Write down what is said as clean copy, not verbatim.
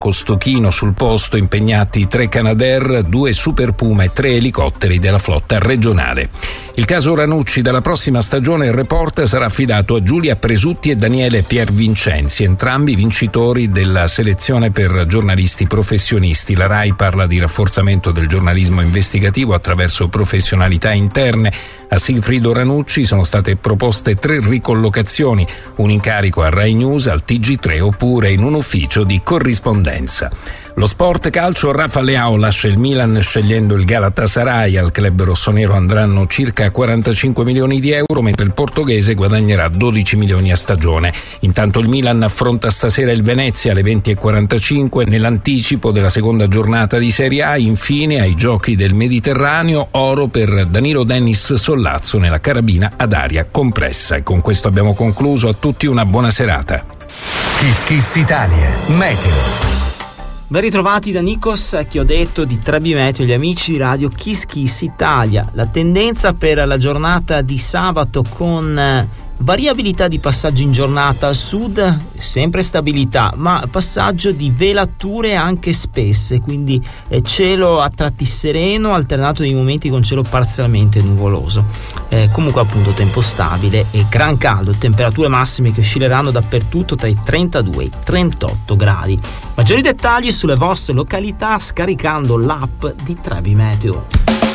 Costochino sul posto, impegnati 3 Canadair, 2 Super Puma e 3 elicotteri della flotta regionale. Il caso Ranucci dalla prossima stagione, il report sarà affidato a Giulia Presutti e Daniele Piervincenzi, entrambi vincitori della selezione per giornalisti professionisti. La RAI parla di rafforzamento del giornalismo investigativo attraverso professionalità interne. A Sigfrido Ranucci sono state proposte 3 ricollocazioni, un incarico a Rai News, al TG3 oppure in un ufficio di corrispondenza. Lo sport calcio, Rafa Leao lascia il Milan scegliendo il Galatasaray. Al club rossonero andranno circa 45 milioni di euro, mentre il portoghese guadagnerà 12 milioni a stagione. Intanto il Milan affronta stasera il Venezia alle 20:45 nell'anticipo della seconda giornata di Serie A. Infine, ai Giochi del Mediterraneo, oro per Danilo Dennis Sollazzo nella carabina ad aria compressa. E con questo abbiamo concluso. A tutti una buona serata. Kiss Kiss Italia, meteo. Ben ritrovati da Nikos, che ho detto di Trebi Meteo, gli amici di radio Kiss Kiss Italia. La tendenza per la giornata di sabato con variabilità di passaggio in giornata al sud, sempre stabilità, ma passaggio di velature anche spesse, quindi cielo a tratti sereno, alternato dei momenti con cielo parzialmente nuvoloso. Comunque appunto tempo stabile e gran caldo, temperature massime che oscilleranno dappertutto tra i 32 e i 38 gradi. Maggiori dettagli sulle vostre località scaricando l'app di Trebi Meteo.